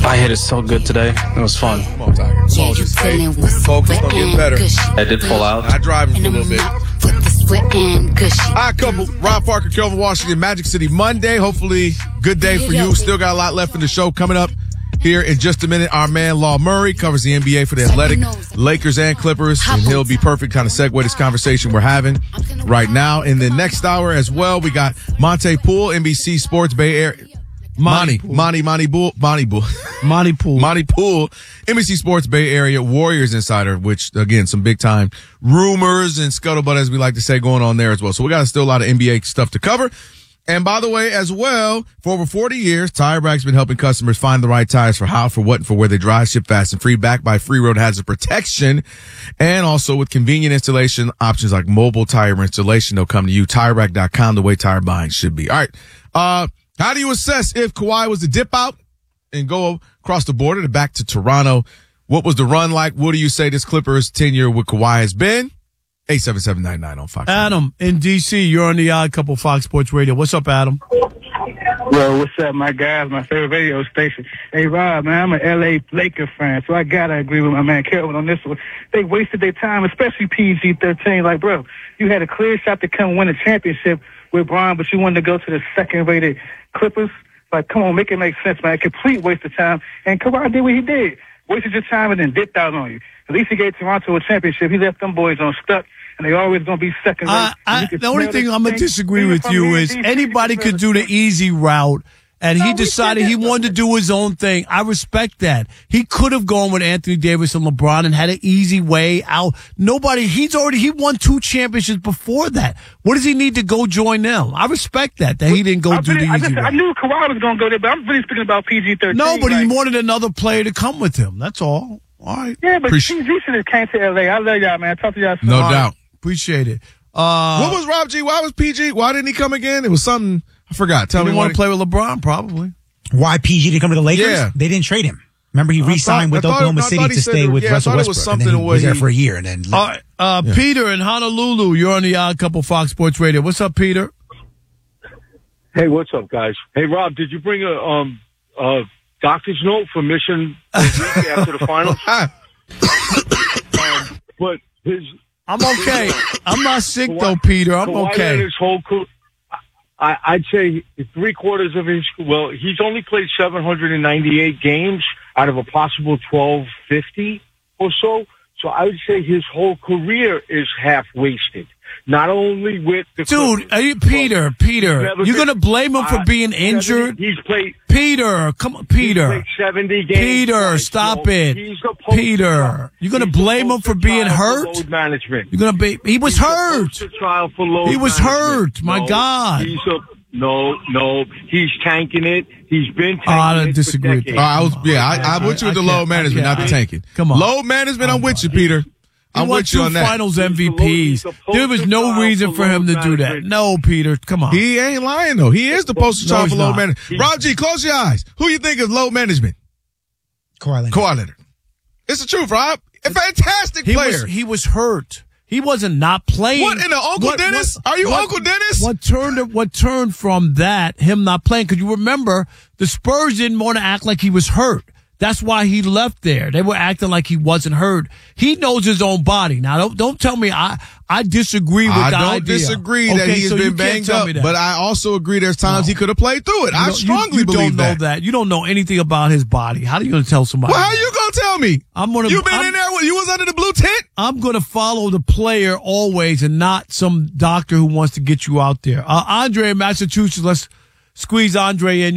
I hit it so good today. It was fun. Come on, Tiger. Come on, just stay focused on getting better. I did pull out. I drive him for a little bit. All right, couple. Rob Parker, Kelvin Washington, Magic City Monday. Hopefully, good day for you. Still got a lot left in the show coming up here in just a minute. Our man Law Murray covers the NBA for the Athletic, Lakers and Clippers, and he'll be perfect kind of segue this conversation we're having right now. In the next hour as well, we got Monte Poole, NBC Sports Bay Area. Monty Poole, NBC Sports Bay Area Warriors insider, which again, some big time rumors and scuttlebutt, as we like to say, going on there as well. So we got still a lot of NBA stuff to cover. And by the way, as well, for over 40 years, Tire Rack's been helping customers find the right tires for how, for what, and for where they drive. Ship fast and free, backed by free road hazard protection. And also with convenient installation options like mobile tire installation, they'll come to you. TireRack.com, the way tire buying should be. All right. How do you assess if Kawhi was to dip out and go across the border to back to Toronto? What was the run like? What do you say this Clippers tenure with Kawhi has been? 877-99 on Fox. Adam in D.C., you're on the Odd Couple Fox Sports Radio. What's up, Adam? Yo, what's up, my guys? My favorite radio station. Hey, Rob, man, I'm an L.A. Laker fan, so I gotta agree with my man Kelvin on this one. They wasted their time, especially PG-13. Like, bro, you had a clear shot to come win a championship with Bron, but you wanted to go to the second-rated Clippers. Like, come on, make it make sense, man. Complete waste of time. And Kawhi did what he did. Wasted your time and then dipped out on you. At least he gave Toronto a championship. He left them boys on stuck. And they always going to be second. The only thing I'm going to disagree with you is anybody could do the easy route, and he decided he wanted to do his own thing. I respect that. He could have gone with Anthony Davis and LeBron and had an easy way out. He won 2 championships before that. What does he need to go join them? I respect that he didn't go do the easy route. I knew Kawhi was going to go there, but I'm really speaking about PG-13. No, but he wanted another player to come with him. That's all. All right. Yeah, but PG should have came to L.A. I love y'all, man. Talk to y'all soon. No doubt. Appreciate it. What was Rob G? Why was PG? Why didn't he come again? It was something I forgot. Tell me. He want to play with LeBron, probably. Why PG didn't come to the Lakers? Yeah. They didn't trade him. Remember, he re-signed with Oklahoma City to stay with Russell Westbrook. And then he was there for a year. And then Peter in Honolulu, you're on the Odd Couple Fox Sports Radio. What's up, Peter? Hey, what's up, guys? Hey, Rob, did you bring a doctor's note for missing a week after the finals? But I'm okay. I'm not sick though, Peter. I'm okay. His whole I'd say 3/4 of his. Well, he's only played 798 games out of a possible 1250 or so. So I would say his whole career is half wasted. Not only with the dude, are you Peter? You're gonna blame him for being injured? He's played. Peter, come on, Peter. He's played 70 games. Peter, stop it. Peter, you're gonna blame him for being hurt? Load management. You're gonna be. He was hurt. He was hurt. My God. No. He's tanking it. He's been tanking I disagree. I with you with the load management, not the tanking. Come on. Load management, I'm with you, Peter. I'm with you on that. Finals MVPs. There was no reason for him to do that. No, Peter, come on. He ain't lying, though. He is the poster child for load management. Rob G, close your eyes. Who you think is load management? Kawhi Leonard. It's the truth, Rob. A fantastic player. He was hurt. He wasn't not playing. What, in the Uncle Dennis? Are you Uncle Dennis? What turned from that, him not playing? Because you remember, the Spurs didn't want to act like he was hurt. That's why he left there. They were acting like he wasn't hurt. He knows his own body. Now, don't tell me I disagree with the idea. I don't disagree that he's been banged up, but I also agree there's times he could have played through it. I strongly believe that. You don't know that. You don't know anything about his body. How are you going to tell somebody? Well, how you going to tell me? You been in there? You was under the blue tent? I'm going to follow the player always and not some doctor who wants to get you out there. Andre in Massachusetts, let's squeeze Andre in.